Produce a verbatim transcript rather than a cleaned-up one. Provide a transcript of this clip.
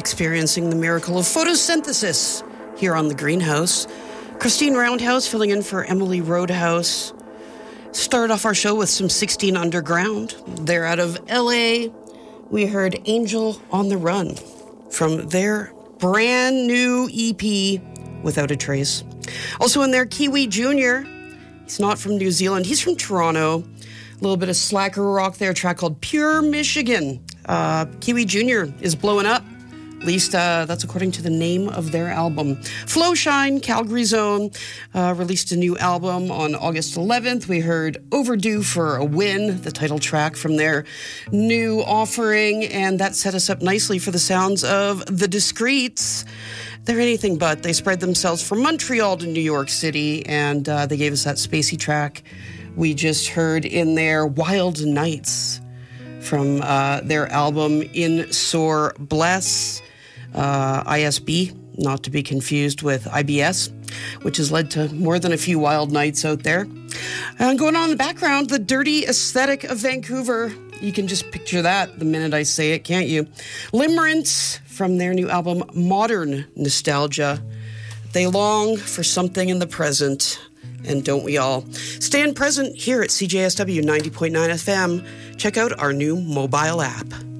experiencing the miracle of photosynthesis here on the Greenhouse. Christine Roundhouse filling in for Emily Roadhouse. Started off our show with some sixteen Underground. They're out of L A. We heard Angel on the Run from their brand new E P, Without a Trace. Also in there, Kiwi Junior He's not from New Zealand. He's from Toronto. A little bit of slacker rock there, a track called Pure Michigan. Uh, Kiwi Junior is blowing up. At least uh, that's according to the name of their album. Flowshine, Calgary Zone, uh, released a new album on August eleventh. We heard Overdue for a Win, the title track from their new offering, and that set us up nicely for the sounds of The Discreets. They're anything but. They spread themselves from Montreal to New York City, and uh, they gave us that spacey track we just heard in there, Wild Nights, from uh, their album In Sore Bless. Uh, I S B, not to be confused with I B S, which has led to more than a few wild nights out there. And going on in the background, the dirty aesthetic of Vancouver. You can just picture that the minute I say it, can't you? Limerence from their new album, Modern Nostalgia. They long for something in the present, and don't we all? Stand present here at C J S W ninety point nine F M. Check out our new mobile app.